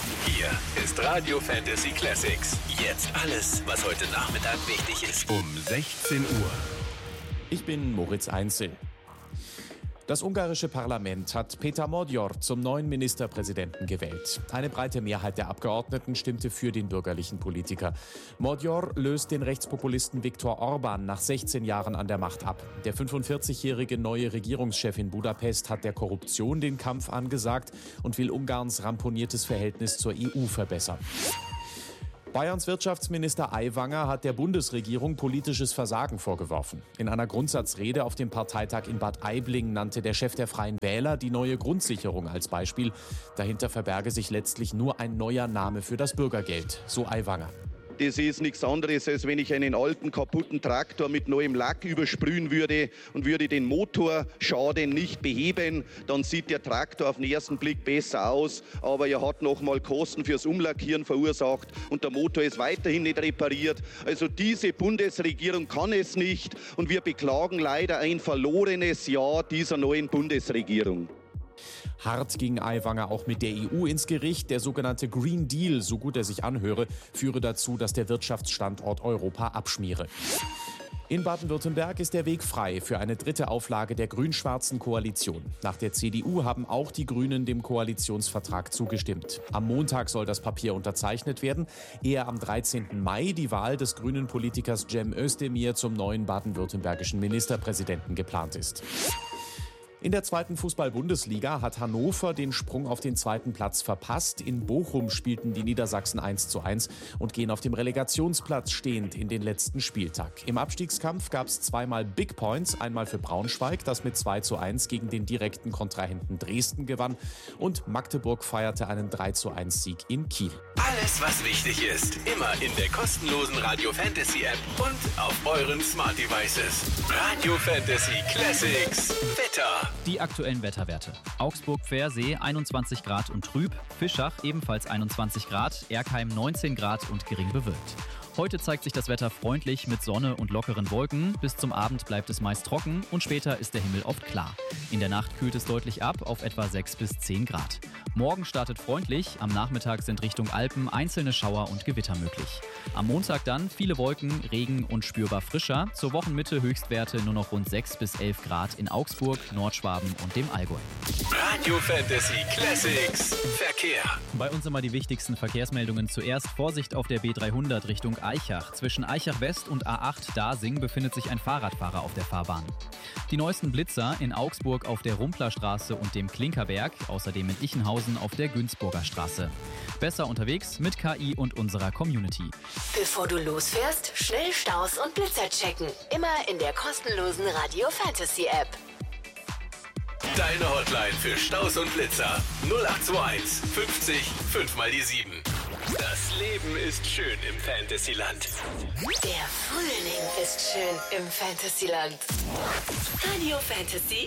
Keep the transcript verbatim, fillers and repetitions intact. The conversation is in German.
Hier ist Radio Fantasy Classics. Jetzt alles, was heute Nachmittag wichtig ist. Um sechzehn Uhr. Ich bin Moritz Einzel. Das ungarische Parlament hat Péter Magyar zum neuen Ministerpräsidenten gewählt. Eine breite Mehrheit der Abgeordneten stimmte für den bürgerlichen Politiker. Magyar löst den Rechtspopulisten Viktor Orbán nach sechzehn Jahren an der Macht ab. Der fünfundvierzigjährige neue Regierungschef in Budapest hat der Korruption den Kampf angesagt und will Ungarns ramponiertes Verhältnis zur E U verbessern. Bayerns Wirtschaftsminister Aiwanger hat der Bundesregierung politisches Versagen vorgeworfen. In einer Grundsatzrede auf dem Parteitag in Bad Aibling nannte der Chef der Freien Wähler die neue Grundsicherung als Beispiel. Dahinter verberge sich letztlich nur ein neuer Name für das Bürgergeld, so Aiwanger. Das ist nichts anderes, als wenn ich einen alten, kaputten Traktor mit neuem Lack übersprühen würde und würde den Motorschaden nicht beheben. Dann sieht der Traktor auf den ersten Blick besser aus, aber er hat nochmal Kosten fürs Umlackieren verursacht und der Motor ist weiterhin nicht repariert. Also diese Bundesregierung kann es nicht und wir beklagen leider ein verlorenes Jahr dieser neuen Bundesregierung. Hart ging Aiwanger auch mit der E U ins Gericht. Der sogenannte Green Deal, so gut er sich anhöre, führe dazu, dass der Wirtschaftsstandort Europa abschmiere. In Baden-Württemberg ist der Weg frei für eine dritte Auflage der grün-schwarzen Koalition. Nach der C D U haben auch die Grünen dem Koalitionsvertrag zugestimmt. Am Montag soll das Papier unterzeichnet werden, ehe am dreizehnten Mai die Wahl des grünen Politikers Cem Özdemir zum neuen baden-württembergischen Ministerpräsidenten geplant ist. In der zweiten Fußball-Bundesliga hat Hannover den Sprung auf den zweiten Platz verpasst. In Bochum spielten die Niedersachsen eins zu eins und gehen auf dem Relegationsplatz stehend in den letzten Spieltag. Im Abstiegskampf gab es zweimal Big Points, einmal für Braunschweig, das mit zwei zu eins gegen den direkten Kontrahenten Dresden gewann, und Magdeburg feierte einen drei zu eins Sieg in Kiel. Alles, was wichtig ist, immer in der kostenlosen Radio Fantasy App und auf euren Smart Devices. Radio Fantasy Classics. Wetter. Die aktuellen Wetterwerte. Augsburg-Pfersee einundzwanzig Grad und trüb, Fischach ebenfalls einundzwanzig Grad, Erkheim neunzehn Grad und gering bewölkt. Heute zeigt sich das Wetter freundlich mit Sonne und lockeren Wolken. Bis zum Abend bleibt es meist trocken und später ist der Himmel oft klar. In der Nacht kühlt es deutlich ab auf etwa sechs bis zehn Grad. Morgen startet freundlich, am Nachmittag sind Richtung Alpen einzelne Schauer und Gewitter möglich. Am Montag dann viele Wolken, Regen und spürbar frischer. Zur Wochenmitte Höchstwerte nur noch rund sechs bis elf Grad in Augsburg, Nordschwaben und dem Allgäu. Radio Fantasy Classics. Verkehr. Bei uns immer die wichtigsten Verkehrsmeldungen. Zuerst Vorsicht auf der B dreihundert Richtung Aichach. Zwischen Aichach West und A acht Dasing befindet sich ein Fahrradfahrer auf der Fahrbahn. Die neuesten Blitzer in Augsburg auf der Rumplerstraße und dem Klinkerberg, außerdem in Ichenhausen auf der Günzburger Straße. Besser unterwegs mit K I und unserer Community. Bevor du losfährst, schnell Staus und Blitzer checken. Immer in der kostenlosen Radio Fantasy App. Deine Hotline für Staus und Blitzer. null acht zwei eins fünfzig fünf mal die sieben. Das Leben ist schön im Fantasyland. Der Frühling ist schön im Fantasyland. Radio Fantasy